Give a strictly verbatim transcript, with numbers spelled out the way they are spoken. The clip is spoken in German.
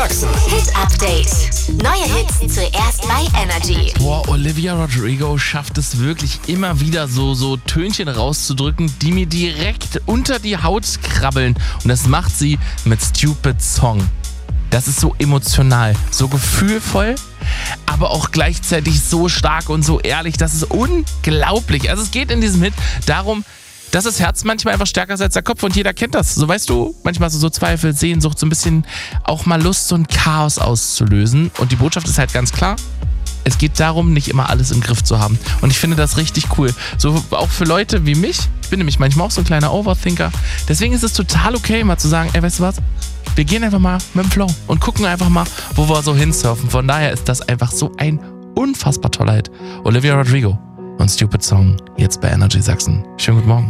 Sachsen. Hit Update. Neue Hits zuerst bei Energy. Boah, Olivia Rodrigo schafft es wirklich immer wieder so, so Tönchen rauszudrücken, die mir direkt unter die Haut krabbeln. Und das macht sie mit Stupid Song. Das ist so emotional, so gefühlvoll, aber auch gleichzeitig so stark und so ehrlich. Das ist unglaublich. Also es geht in diesem Hit darum, dass das Herz manchmal einfach stärker ist als der Kopf und jeder kennt das. So, weißt du, manchmal hast du so Zweifel, Sehnsucht, so ein bisschen auch mal Lust, so ein Chaos auszulösen. Und die Botschaft ist halt ganz klar, es geht darum, nicht immer alles im Griff zu haben. Und ich finde das richtig cool. So auch für Leute wie mich. Ich bin nämlich manchmal auch so ein kleiner Overthinker. Deswegen ist es total okay, mal zu sagen, ey, weißt du was? Wir gehen einfach mal mit dem Flow und gucken einfach mal, wo wir so hinsurfen. Von daher ist das einfach so ein unfassbar toller Hit. Olivia Rodrigo und Stupid Song, jetzt bei Energy Sachsen. Schönen guten Morgen.